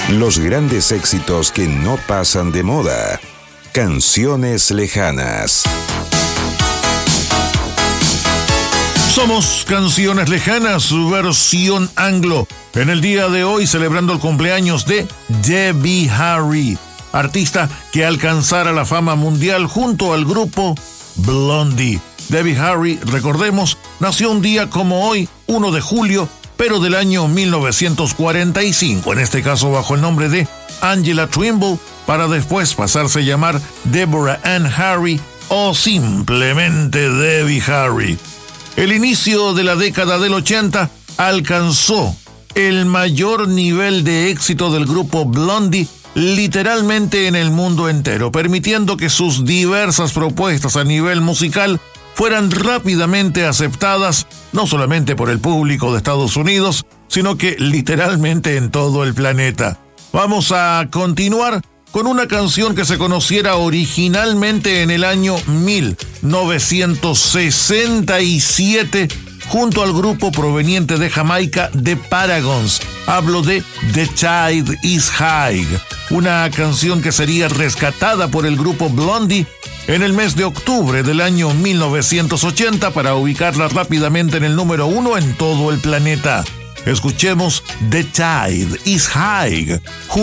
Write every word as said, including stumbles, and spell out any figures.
Los grandes éxitos que no pasan de moda. Canciones lejanas. Somos Canciones Lejanas, su versión anglo. En el día de hoy celebrando el cumpleaños de Debbie Harry, artista que alcanzara la fama mundial junto al grupo Blondie. Debbie Harry, recordemos, nació un día como hoy, primero de julio, pero del año mil novecientos cuarenta y cinco, en este caso bajo el nombre de Angela Trimble, para después pasarse a llamar Deborah Ann Harry o simplemente Debbie Harry. El inicio de la década del ochenta alcanzó el mayor nivel de éxito del grupo Blondie literalmente en el mundo entero, permitiendo que sus diversas propuestas a nivel musical fueran rápidamente aceptadas no solamente por el público de Estados Unidos, sino que literalmente en todo el planeta. Vamos a continuar con una canción que se conociera originalmente en el año mil novecientos sesenta y siete junto al grupo proveniente de Jamaica The Paragons. Hablo de The Tide is High, una canción que sería rescatada por el grupo Blondie en el mes de octubre del año mil novecientos ochenta para ubicarla rápidamente en el número uno en todo el planeta. Escuchemos The Tide is High.